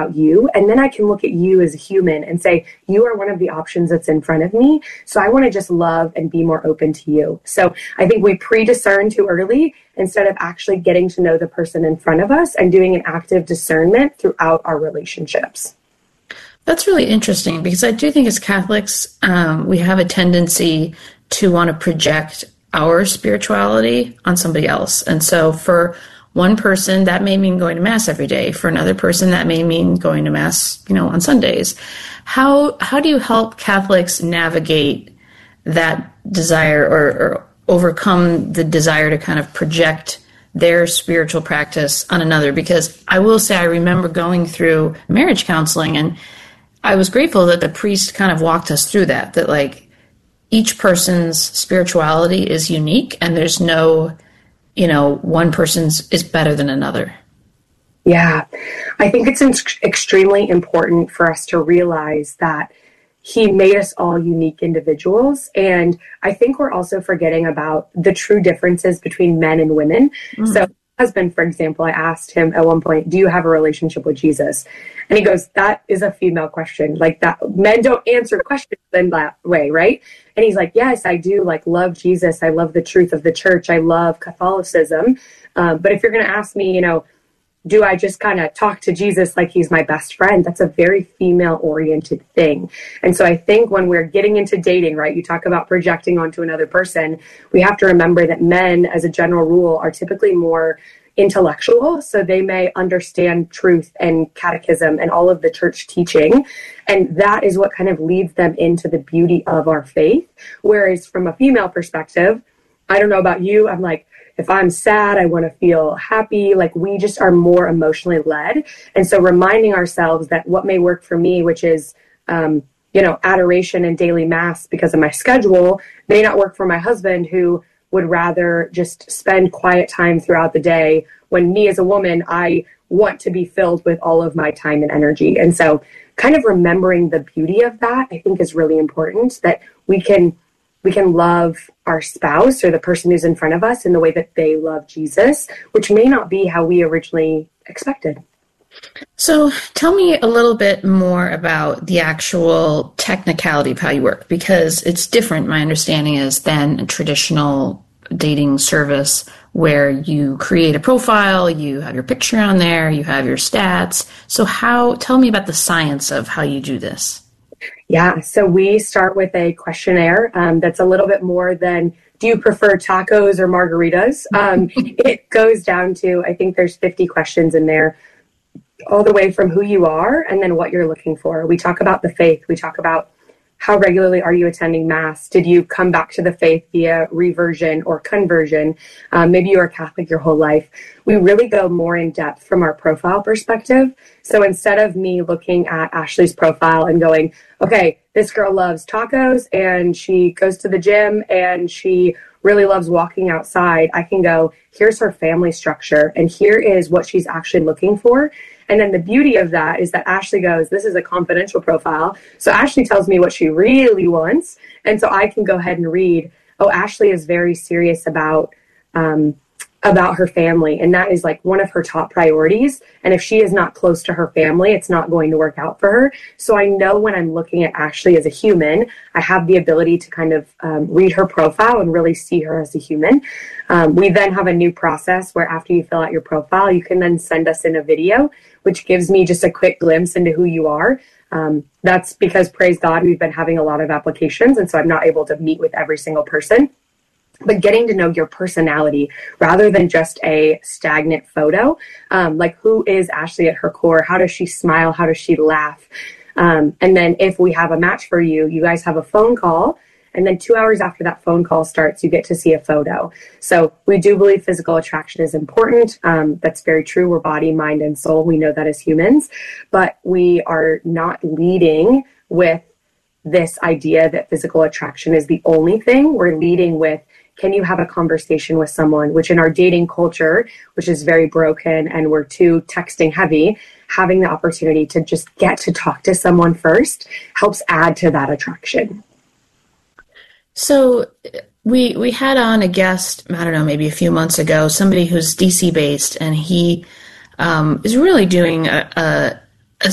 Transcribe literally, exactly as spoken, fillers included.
about you. And then I can look at you as a human and say, you are one of the options that's in front of me. So I want to just love and be more open to you. So I think we pre-discern too early instead of actually getting to know the person in front of us and doing an active discernment throughout our relationships. That's really interesting because I do think as Catholics, um, we have a tendency to want to project our spirituality on somebody else. And so for one person, that may mean going to Mass every day. For another person, that may mean going to Mass, you know, on Sundays. How how do you help Catholics navigate that desire or, or overcome the desire to kind of project their spiritual practice on another? Because I will say I remember going through marriage counseling, and I was grateful that the priest kind of walked us through that, that like each person's spirituality is unique and there's no, you know, one person's is better than another. Yeah, I think it's in- extremely important for us to realize that he made us all unique individuals. And I think we're also forgetting about the true differences between men and women. Mm. So my husband, for example, I asked him at one point, do you have a relationship with Jesus? And he goes, that is a female question. Like that, men don't answer questions in that way, right? And he's like, yes, I do like love Jesus. I love the truth of the church. I love Catholicism. Um, but if you're going to ask me, you know, do I just kind of talk to Jesus like he's my best friend? That's a very female-oriented thing. And so I think when we're getting into dating, right, you talk about projecting onto another person, we have to remember that men, as a general rule, are typically more intellectual. So they may understand truth and catechism and all of the church teaching. And that is what kind of leads them into the beauty of our faith. Whereas from a female perspective, I don't know about you, I'm like, if I'm sad, I want to feel happy. Like we just are more emotionally led. And so reminding ourselves that what may work for me, which is, um, you know, adoration and daily mass because of my schedule, may not work for my husband, who would rather just spend quiet time throughout the day, when me as a woman, I want to be filled with all of my time and energy. And so kind of remembering the beauty of that, I think is really important, that we can we can love our spouse or the person who's in front of us in the way that they love Jesus, which may not be how we originally expected. So tell me a little bit more about the actual technicality of how you work, because it's different, my understanding is, than a traditional dating service where you create a profile, you have your picture on there, you have your stats. So how, tell me about the science of how you do this. Yeah, so we start with a questionnaire um, that's a little bit more than, do you prefer tacos or margaritas? Um, it goes down to, I think there's fifty questions in there, all the way from who you are and then what you're looking for. We talk about the faith. We talk about how regularly are you attending Mass? Did you come back to the faith via reversion or conversion? Um, maybe you were Catholic your whole life. We really go more in depth from our profile perspective. So instead of me looking at Ashley's profile and going, okay, this girl loves tacos and she goes to the gym and she really loves walking outside, I can go, here's her family structure and here is what she's actually looking for. And then the beauty of that is that Ashley goes, this is a confidential profile. So Ashley tells me what she really wants. And so I can go ahead and read, oh, Ashley is very serious about um, about her family. And that is like one of her top priorities. And if she is not close to her family, it's not going to work out for her. So I know when I'm looking at Ashley as a human, I have the ability to kind of um, read her profile and really see her as a human. Um, we then have a new process where after you fill out your profile, you can then send us in a video, which gives me just a quick glimpse into who you are. Um, that's because, praise God, we've been having a lot of applications. And so I'm not able to meet with every single person. But getting to know your personality rather than just a stagnant photo, um, like who is Ashley at her core? How does she smile? How does she laugh? Um, and then if we have a match for you, you guys have a phone call. And then two hours after that phone call starts, you get to see a photo. So we do believe physical attraction is important. Um, that's very true. We're body, mind, and soul. We know that as humans. But we are not leading with this idea that physical attraction is the only thing. We're leading with, can you have a conversation with someone, which in our dating culture, which is very broken and we're too texting heavy, having the opportunity to just get to talk to someone first helps add to that attraction. So we we had on a guest, I don't know, maybe a few months ago, somebody who's D C based, and he um, is really doing a, a